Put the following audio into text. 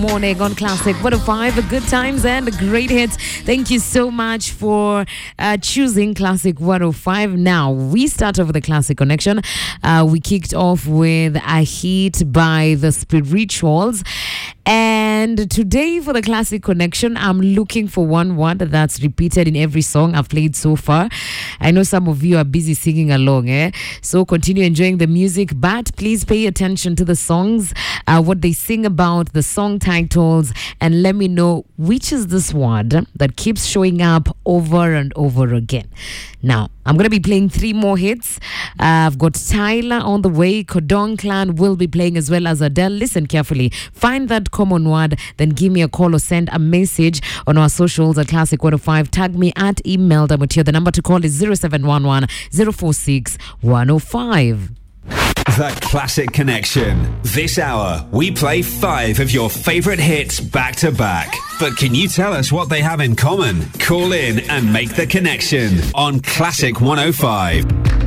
Morning on Classic 105, good times and great hits. Thank you so much for choosing Classic 105. Now, we start off with the Classic Connection. We kicked off with A Hit by the Spirituals. And today for the Classic Connection, I'm looking for one word that's repeated in every song I've played so far. I know some of you are busy singing along, so continue enjoying the music, but please pay attention to the songs, what they sing about, the song titles, and let me know which is this word that keeps showing up over and over again. Now, I'm going to be playing 3 more hits. I've got Tyler on the way. Kodong Clan will be playing as well as Adele. Listen carefully. Find that common word, then give me a call or send a message on our socials at Classic 105. Tag me at Imelda Mutio. The number to call is 0711 046 105. The Classic Connection. This hour, we play 5 of your favorite hits back to back. But can you tell us what they have in common? Call in and make the connection on Classic 105.